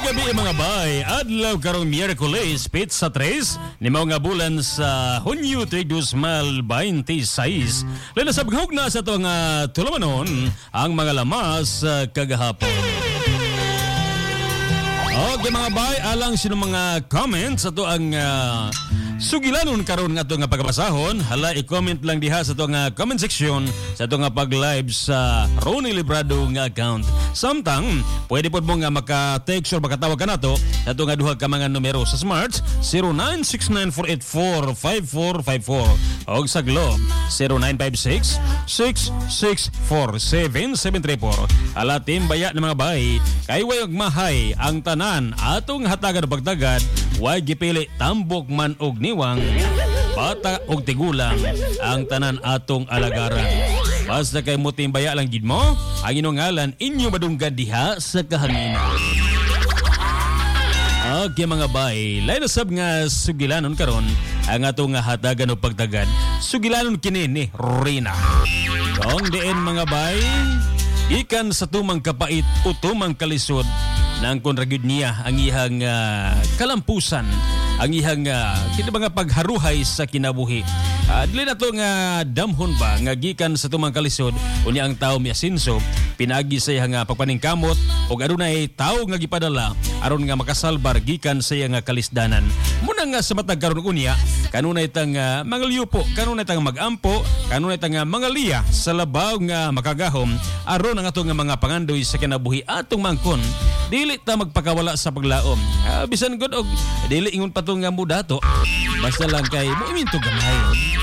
gabi mga bay. Adlaw karong Miyerkules, Pizza 3, ni mga bulan sa Hunyo 2026. Lalo sa paghug na sa itong tulamanon ang mga lamas kagahapon. Okay mga bay, alang sino mga comments ato ang sugilanon karon nga ito nga pagkabasahon. Hala, i-comment lang diha sa ito nga comment section sa ito nga pag-live sa Ronnie Librado nga account. Samtang, pwede po mo nga maka-text or makatawag ka na to sa ito nga duha ka mga numero sa Smart 0969-484-5454 o sa Globe 0956-664-7734. Hala, timbaya ng mga bay, kay wayog mahay ang tanan atong hatagan o pagtagad, way gipili tambok man og niwang, bata og tigulang ang tanan atong alagaran. Basta kay mo timbaya lang gid mo ang inungalan inyo madunggan diha sa kahanginan. Okay mga bay, lain sab nga sugilanon karon ang atong hatagan o pagtagad. Sugilanon kini ni Rina. Kung diin mga bay, ikan sa tumang kapait o tumang kalisod nang konragid niya ang ihang kalampusan, ang ihang kita mga pagharuhay sa kinabuhi. Dili na to nga damhon ba nga gikan sa tumang kalisod unya ang tawo miasinso pinagi sa iyang pagpaningkamot ug adunay tawo nga gipadala aron nga makasalbar gikan sa iyang kalisdanan. Muna nga sa matag karon unya kanunay tang mangalyupo, kanunay tang magampo, kanunay tang mangaliya sa labaw nga makagahom aron ang atong mga pangandoy sa kinabuhi atong mangkon. Dili ta magpakawala sa paglaom. Bisan gud og dili ingon pa to nga mudato. Basta lang kay mo iminto gamay.